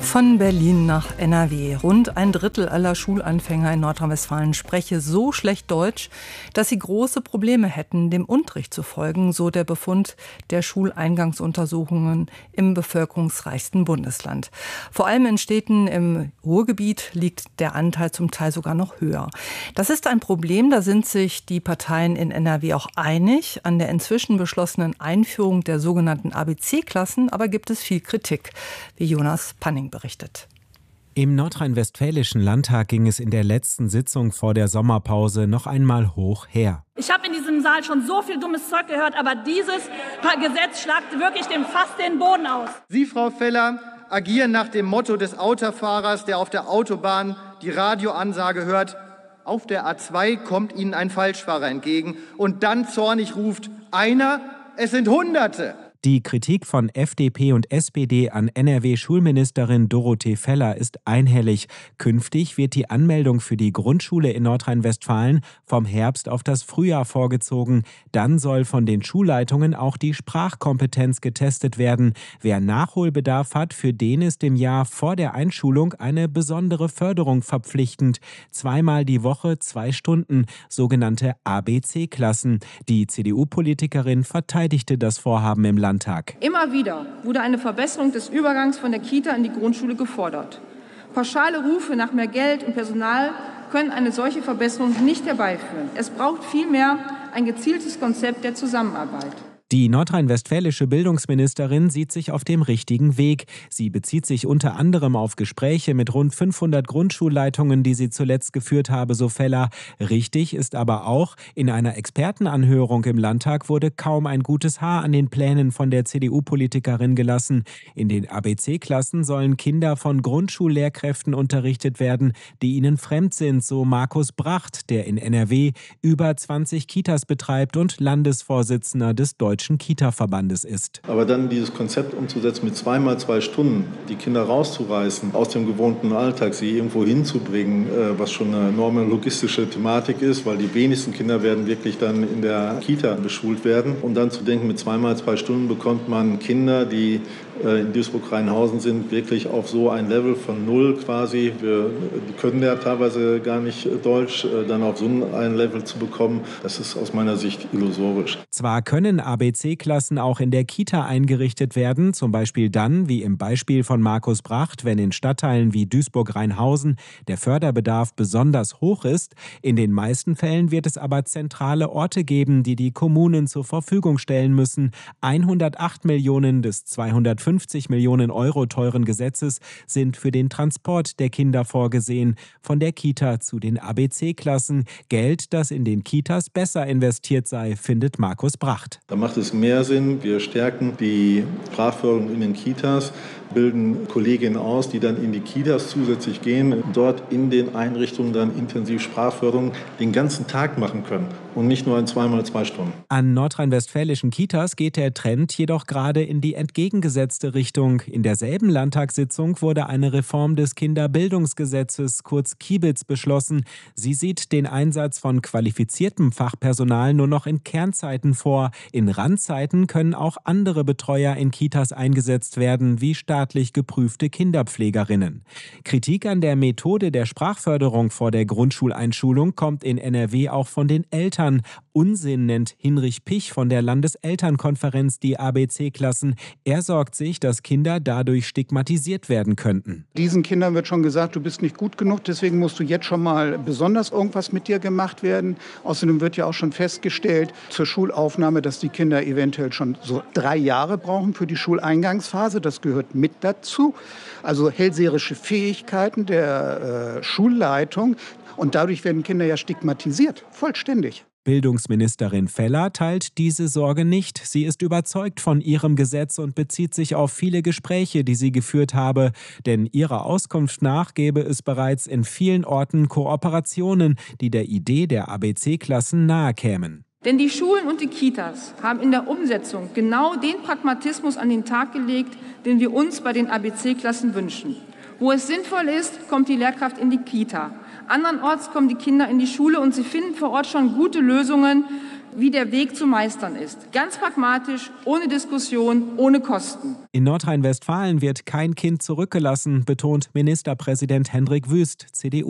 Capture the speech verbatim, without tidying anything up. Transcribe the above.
Von Berlin nach N R W. Rund ein Drittel aller Schulanfänger in Nordrhein-Westfalen spreche so schlecht Deutsch, dass sie große Probleme hätten, dem Unterricht zu folgen, so der Befund der Schuleingangsuntersuchungen im bevölkerungsreichsten Bundesland. Vor allem in Städten im Ruhrgebiet liegt der Anteil zum Teil sogar noch höher. Das ist ein Problem, da sind sich die Parteien in N R W auch einig. An der inzwischen beschlossenen Einführung der sogenannten A B C-Klassen aber gibt es viel Kritik, wie Jonas Panning berichtet. Im nordrhein-westfälischen Landtag ging es in der letzten Sitzung vor der Sommerpause noch einmal hoch her. Ich habe in diesem Saal schon so viel dummes Zeug gehört, aber dieses Gesetz schlagt wirklich dem Fass den Boden aus. Sie, Frau Feller, agieren nach dem Motto des Autofahrers, der auf der Autobahn die Radioansage hört: Auf der A zwei kommt Ihnen ein Falschfahrer entgegen, und dann zornig ruft: Einer, es sind Hunderte. Die Kritik von F D P und S P D an N R W-Schulministerin Dorothee Feller ist einhellig. Künftig wird die Anmeldung für die Grundschule in Nordrhein-Westfalen vom Herbst auf das Frühjahr vorgezogen. Dann soll von den Schulleitungen auch die Sprachkompetenz getestet werden. Wer Nachholbedarf hat, für den ist im Jahr vor der Einschulung eine besondere Förderung verpflichtend. Zweimal die Woche zwei Stunden, sogenannte A B C-Klassen. Die C D U-Politikerin verteidigte das Vorhaben im Land. Landtag. Immer wieder wurde eine Verbesserung des Übergangs von der Kita in die Grundschule gefordert. Pauschale Rufe nach mehr Geld und Personal können eine solche Verbesserung nicht herbeiführen. Es braucht vielmehr ein gezieltes Konzept der Zusammenarbeit. Die nordrhein-westfälische Bildungsministerin sieht sich auf dem richtigen Weg. Sie bezieht sich unter anderem auf Gespräche mit rund fünfhundert Grundschulleitungen, die sie zuletzt geführt habe, so Feller. Richtig ist aber auch, in einer Expertenanhörung im Landtag wurde kaum ein gutes Haar an den Plänen von der C D U-Politikerin gelassen. In den A B C-Klassen sollen Kinder von Grundschullehrkräften unterrichtet werden, die ihnen fremd sind, so Markus Bracht, der in N R W über zwanzig Kitas betreibt und Landesvorsitzender des Deutschen Kita-Verbandes ist. Aber dann dieses Konzept umzusetzen mit zweimal zwei Stunden, die Kinder rauszureißen aus dem gewohnten Alltag, sie irgendwo hinzubringen, was schon eine enorme logistische Thematik ist, weil die wenigsten Kinder werden wirklich dann in der Kita beschult werden. Und dann zu denken, mit zweimal zwei Stunden bekommt man Kinder, die in Duisburg-Rheinhausen sind, wirklich auf so ein Level von null quasi. Wir, die können ja teilweise gar nicht Deutsch, dann auf so ein Level zu bekommen, das ist aus meiner Sicht illusorisch. Zwar können A B C-Klassen auch in der Kita eingerichtet werden, zum Beispiel dann, wie im Beispiel von Markus Bracht, wenn in Stadtteilen wie Duisburg-Rheinhausen der Förderbedarf besonders hoch ist. In den meisten Fällen wird es aber zentrale Orte geben, die die Kommunen zur Verfügung stellen müssen. hundertacht Millionen des zweihundertfünfzig Millionen Euro teuren Gesetzes sind für den Transport der Kinder vorgesehen, von der Kita zu den A B C-Klassen. Geld, das in den Kitas besser investiert sei, findet Markus Bracht. Da macht es mehr Sinn, wir stärken die Sprachförderung in den Kitas, bilden Kolleginnen aus, die dann in die Kitas zusätzlich gehen und dort in den Einrichtungen dann intensiv Sprachförderung den ganzen Tag machen können und nicht nur in zweimal zwei Stunden. An nordrhein-westfälischen Kitas geht der Trend jedoch gerade in die entgegengesetzte Richtung. In derselben Landtagssitzung wurde eine Reform des Kinderbildungsgesetzes, kurz Kiebitz, beschlossen. Sie sieht den Einsatz von qualifiziertem Fachpersonal nur noch in Kernzeiten vor. In Randzeiten können auch andere Betreuer in Kitas eingesetzt werden, wie staatlich geprüfte Kinderpflegerinnen. Kritik an der Methode der Sprachförderung vor der Grundschuleinschulung kommt in N R W auch von den Eltern. Unsinn nennt Hinrich Pich von der Landeselternkonferenz die A B C-Klassen. Er sorgt sich, dass Kinder dadurch stigmatisiert werden könnten. Diesen Kindern wird schon gesagt, du bist nicht gut genug, deswegen musst du jetzt schon mal besonders irgendwas mit dir gemacht werden. Außerdem wird ja auch schon festgestellt zur Schulaufnahme, dass die Kinder eventuell schon so drei Jahre brauchen für die Schuleingangsphase. Das gehört mit dazu. Also hellseherische Fähigkeiten der äh, Schulleitung. Und dadurch werden Kinder ja stigmatisiert, vollständig. Bildungsministerin Feller teilt diese Sorge nicht. Sie ist überzeugt von ihrem Gesetz und bezieht sich auf viele Gespräche, die sie geführt habe. Denn ihrer Auskunft nach gäbe es bereits in vielen Orten Kooperationen, die der Idee der A B C-Klassen nahe kämen. Denn die Schulen und die Kitas haben in der Umsetzung genau den Pragmatismus an den Tag gelegt, den wir uns bei den A B C-Klassen wünschen. Wo es sinnvoll ist, kommt die Lehrkraft in die Kita. Andernorts kommen die Kinder in die Schule und sie finden vor Ort schon gute Lösungen, wie der Weg zu meistern ist. Ganz pragmatisch, ohne Diskussion, ohne Kosten. In Nordrhein-Westfalen wird kein Kind zurückgelassen, betont Ministerpräsident Hendrik Wüst, C D U.